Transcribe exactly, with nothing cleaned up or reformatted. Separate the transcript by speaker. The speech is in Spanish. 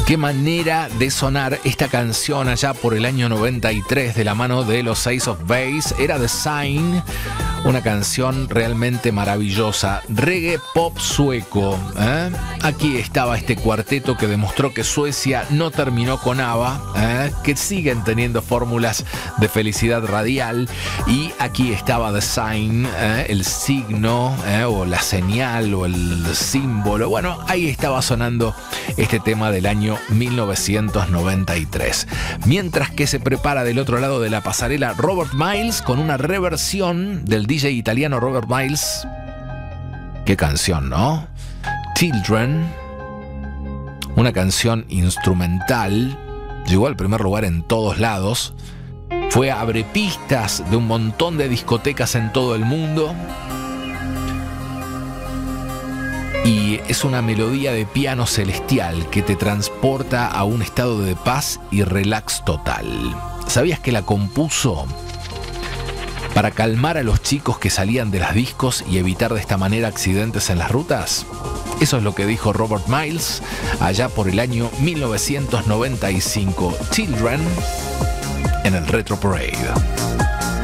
Speaker 1: Qué manera de sonar esta canción allá por el año noventa y tres de la mano de los Ace of Base. Era The Sign, una canción realmente maravillosa. Reggae pop sueco, ¿eh? Aquí estaba este cuarteto que demostró que Suecia no terminó con ABBA, ¿eh? Que siguen teniendo fórmulas de felicidad radial. Y aquí estaba The Sign, ¿eh? El signo, ¿eh? O la señal o el símbolo. Bueno, ahí estaba sonando este tema del año mil novecientos noventa y tres. Mientras que se prepara del otro lado de la pasarela Robert Miles con una reversión del D J italiano Robert Miles. Qué canción, ¿no? Children, una canción instrumental, llegó al primer lugar en todos lados, fue abrepistas de un montón de discotecas en todo el mundo. Y es una melodía de piano celestial que te transporta a un estado de paz y relax total. ¿Sabías que la compuso para calmar a los chicos que salían de las discos y evitar de esta manera accidentes en las rutas? Eso es lo que dijo Robert Miles allá por el año mil novecientos noventa y cinco. Children en el Retro Parade.